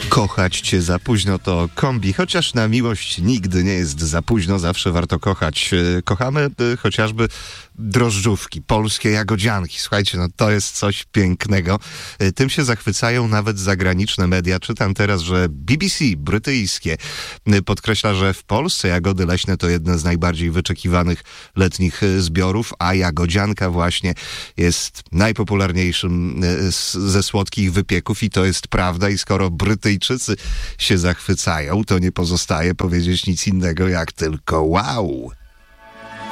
Kochać cię za późno to kombi, chociaż na miłość nigdy nie jest za późno, zawsze warto kochać. Kochamy chociażby drożdżówki, polskie jagodzianki. Słuchajcie, no to jest coś pięknego. Tym się zachwycają nawet zagraniczne media. Czytam teraz, że BBC brytyjskie podkreśla, że w Polsce jagody leśne to jedne z najbardziej wyczekiwanych letnich zbiorów, a jagodzianka właśnie jest najpopularniejszym ze słodkich wypieków i to jest prawda. I skoro Brytyjczycy się zachwycają, to nie pozostaje powiedzieć nic innego jak tylko wow.